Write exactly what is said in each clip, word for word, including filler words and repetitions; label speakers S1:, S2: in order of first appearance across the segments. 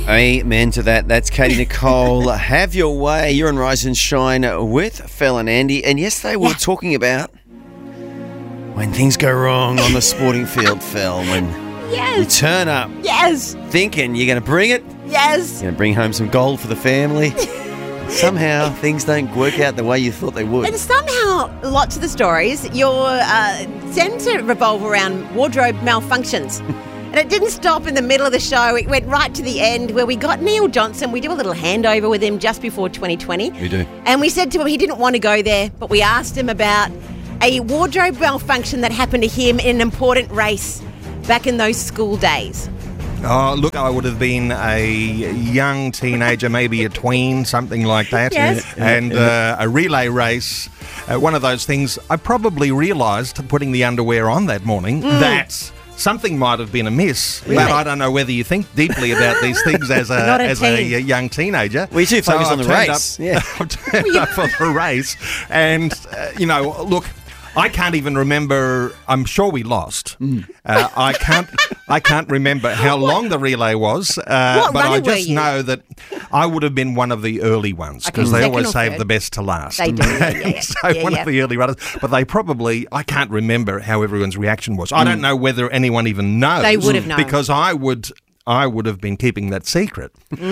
S1: Amen to that. That's Katie Nicole. Have your way. You're on Rise and Shine with Phil and Andy. And yesterday we were talking about when things go wrong on the sporting field, Phil. When
S2: Yes.
S1: you turn up
S2: Yes.
S1: thinking you're going to bring it,
S2: Yes.
S1: you're going to bring home some gold for the family. Somehow things don't work out the way you thought they would.
S2: And somehow, lots of the stories, your uh, tend to revolve around wardrobe malfunctions. And it didn't stop in the middle of the show. It went right to the end where we got Neil Johnson. We do a little handover with him just before twenty twenty.
S1: We do.
S2: And we said to him he didn't want to go there, but we asked him about a wardrobe malfunction that happened to him in an important race back in those school days.
S3: Oh, look, I would have been a young teenager, maybe a tween, something like that.
S2: Yes.
S3: And uh, a relay race, uh, one of those things, I probably realised, putting the underwear on that morning,
S2: Mm.
S3: that something might have been amiss.
S2: Really?
S3: But I don't know whether you think deeply about these things as a,
S2: Not a
S3: as a
S2: teen.
S3: young teenager.
S1: Well, you too focused on
S3: I've
S1: the
S3: turned
S1: race.
S3: Up,
S1: Yeah.
S3: I've turned up for the race. And, uh, you know, look... I can't even remember. I'm sure we lost.
S1: Mm.
S3: Uh, I can't. I can't remember how long the relay was. Uh,
S2: What
S3: but
S2: runner
S3: I
S2: were
S3: just
S2: you?
S3: know that I would have been one of the early ones because
S2: Okay,
S3: they
S2: second
S3: always
S2: or
S3: save
S2: third?
S3: the best to last.
S2: They do, yeah, yeah, yeah.
S3: so
S2: Yeah,
S3: one
S2: yeah.
S3: of the early runners. But they probably. I can't remember how everyone's reaction was. I don't know whether anyone even knows.
S2: They would have known.
S3: because I would. I would have been keeping that secret.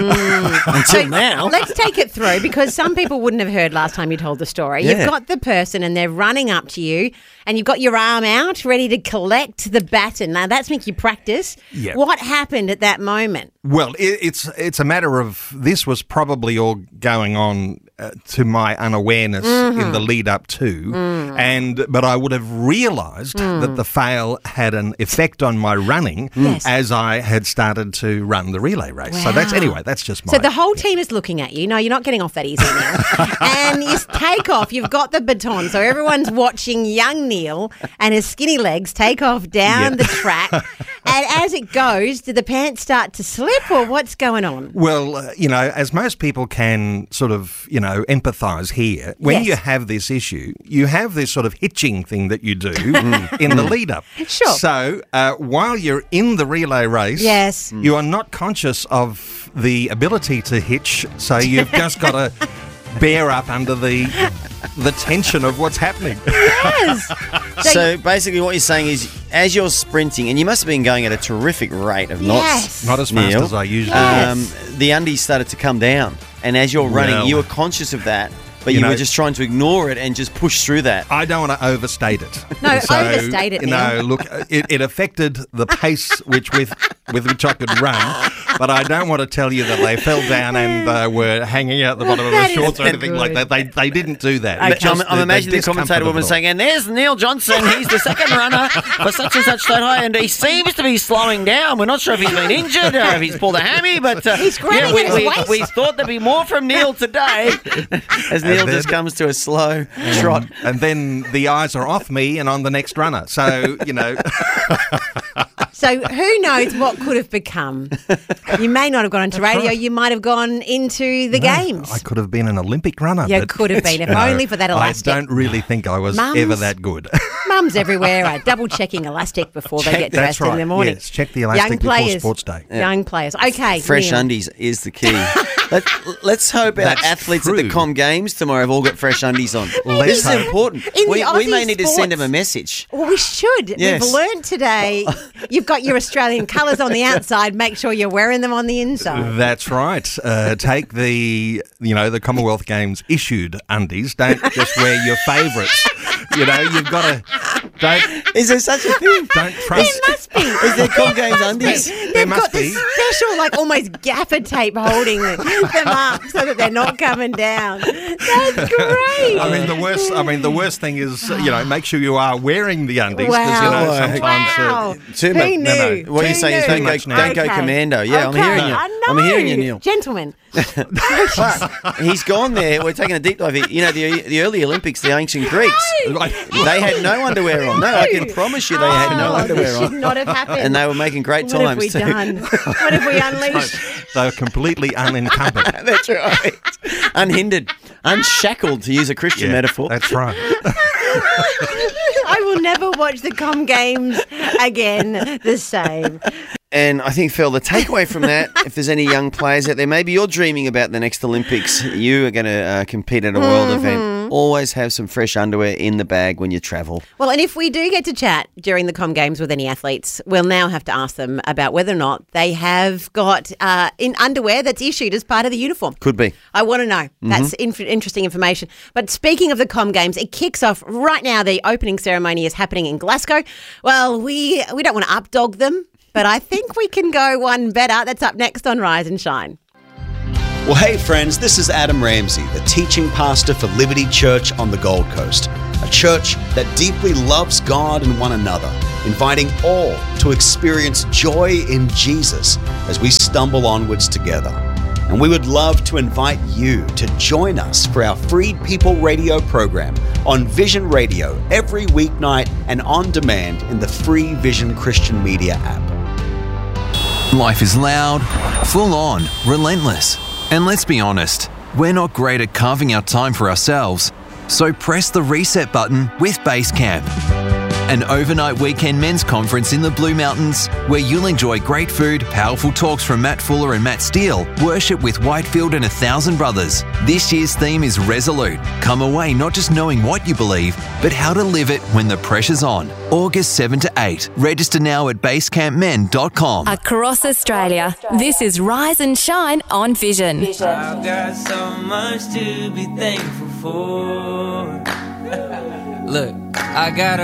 S1: Until now.
S2: Let's take it through because some people wouldn't have heard last time you told the story.
S1: Yeah.
S2: You've got the person and they're running up to you and you've got your arm out ready to collect the baton. Now, that's make you practice.
S3: Yeah.
S2: What happened at that moment?
S3: Well, it, it's it's a matter of this was probably all going on uh, to my unawareness
S2: Mm-hmm.
S3: in the lead up to,
S2: Mm.
S3: and but I would have realised that the fail had an effect on my running
S2: Yes.
S3: as I had started to run the relay race. So that's
S2: Wow.
S3: anyway, that's just my.
S2: So the whole team is looking at you. No, you're not getting off that easy now. And you take off. You've got the baton. So everyone's watching young Neil and his skinny legs take off down
S3: Yeah.
S2: the track. And as it goes, do the pants start to slip or what's going on?
S3: Well, uh, you know, as most people can sort of, you know, empathise here, when
S2: Yes.
S3: you have this issue, you have this sort of hitching thing that you do in the lead up.
S2: Sure.
S3: So uh, while you're in the relay race,
S2: Yes.
S3: you are not conscious of the ability to hitch, so you've just got to bear up under the the tension of what's happening.
S2: Yes.
S1: So basically what you're saying is as you're sprinting, and you must have been going at a terrific rate of knots,
S2: Yes.
S3: Not as fast
S1: Neil.
S3: as I usually
S2: Yes.
S1: um, the undies started to come down. And as you're running,
S3: Well,
S1: you were conscious of that, but you,
S3: you know-
S1: were just trying to ignore it and just push through that.
S3: I don't want to overstate it.
S2: No, overstate it,
S3: You know,
S2: Neil.
S3: look, it, it affected the pace which with with which I could run, but I don't want to tell you that they fell down and uh, were hanging out the bottom of
S2: That
S3: the
S2: is
S3: shorts or anything
S2: good.
S3: like that. They they didn't do that.
S2: Okay.
S3: It's
S1: I'm,
S3: just
S1: I'm
S3: the-
S1: imagining the
S3: discomfort
S1: commentator
S3: of
S1: woman
S3: it all.
S1: saying, and there's Neil Johnson, he's the second runner for such and such state high, and he seems to be slowing down. We're not sure if he's been injured or if he's pulled a hammy, but uh,
S2: He's grabbing
S1: we,
S2: at his
S1: we,
S2: waist.
S1: we thought there'd be more from Neil today. As Neil
S3: then-
S1: just comes to a slow trot.
S3: And then the eyes are off me and on the next runner. So, you know,
S2: So who knows what could have become? You may not have gone into radio. You might have gone into the games.
S3: I could have been an Olympic runner.
S2: You
S3: but,
S2: could have been, if
S3: you know,
S2: only for that elastic.
S3: I don't really think I was
S2: Mums.
S3: ever that good.
S2: Mums everywhere are double checking elastic before they get
S3: That's
S2: dressed
S3: right.
S2: in the morning.
S3: Yes, check the elastic
S2: Young
S3: before
S2: players.
S3: sports day.
S2: Young players. Okay.
S1: Fresh
S2: Neil.
S1: undies is the key. Let, let's hope our
S3: That's
S1: athletes at the
S3: true.
S1: Com Games tomorrow have all got fresh undies on.
S3: Let's
S1: This is
S3: hope.
S1: important.
S2: In
S1: We,
S2: the
S1: we may
S2: Aussie
S1: need to send them a
S2: sports.
S1: message.
S2: Well, we should.
S1: Yes.
S2: We've learned today. You've got your Australian colours on the outside. Make sure you're wearing them on the inside.
S3: That's right. Uh, take the, you know, the Commonwealth Games issued undies. Don't just wear your favourites. You know, you've got to, don't,
S1: Is there such a thing?
S3: don't
S2: There
S3: trust.
S2: must be.
S1: Is there Com Games undies?
S3: There
S2: They've
S3: must
S2: got
S3: be.
S2: this special, like almost gaffer tape holding them up so that they're not coming down. That's great.
S3: I mean, the worst. I mean, the worst thing is, uh, you know, make sure you are wearing the undies because
S2: Wow.
S3: you know
S1: Wow.
S3: sometimes.
S2: Wow.
S3: Uh,
S1: Too
S2: Who
S1: much.
S2: knew?
S3: no, no.
S1: What
S2: Who
S1: you're saying is
S2: knew?
S1: don't go,
S3: Too much
S1: don't go
S2: Okay.
S1: commando. Yeah,
S2: Okay.
S1: I'm hearing you.
S2: I
S1: I'm
S2: know.
S1: hearing you, Neil.
S2: Gentlemen.
S1: But he's gone there. We're taking a deep dive here. You know, the the early Olympics, the ancient Greeks,
S3: like-
S1: they had no underwear on. No, I can promise you they had no
S2: Oh,
S1: underwear
S2: this should
S1: on.
S2: not have happened.
S1: And they were making great
S2: what have
S1: times
S2: we
S1: too.
S2: done? What have we unleashed?
S3: They're completely unencumbered.
S1: That's right. Unhindered, unshackled, to use a Christian
S3: Yeah,
S1: metaphor.
S3: That's right.
S2: I will never watch the Com Games again the same.
S1: And I think, Phil, the takeaway from that, if there's any young players out there, maybe you're dreaming about the next Olympics, you are going to uh, compete at a world
S2: Mm-hmm.
S1: event, always have some fresh underwear in the bag when you travel.
S2: Well, and if we do get to chat during the Com Games with any athletes, we'll now have to ask them about whether or not they have got uh, in underwear that's issued as part of the uniform.
S1: Could be.
S2: I want to know. That's inf- interesting information. But speaking of the Com Games, it kicks off right now. The opening ceremony is happening in Glasgow. Well, we we don't want to updog them, but I think we can go one better. That's up next on Rise and Shine.
S4: Well, hey friends, this is Adam Ramsey, the teaching pastor for Liberty Church on the Gold Coast, a church that deeply loves God and one another, inviting all to experience joy in Jesus as we stumble onwards together. And we would love to invite you to join us for our Freed People radio program on Vision Radio every weeknight and on demand in the free Vision Christian Media app.
S5: Life is loud, full on, relentless. And let's be honest, we're not great at carving out time for ourselves. So press the reset button with Basecamp, an overnight weekend men's conference in the Blue Mountains where you'll enjoy great food, powerful talks from Matt Fuller and Matt Steele, worship with Whitefield and a thousand brothers. This year's theme is Resolute. Come away not just knowing what you believe, but how to live it when the pressure's on. August seventh to eighth. Register now at basecamp men dot com.
S6: Across Australia, this is Rise and Shine on Vision.
S7: I've got so much to be thankful for. Look, I got a